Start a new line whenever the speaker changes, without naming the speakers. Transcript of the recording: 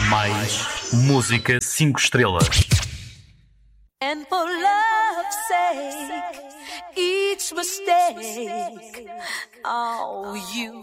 Mais música 5 estrelas.
And for love's sake, each mistake, oh, you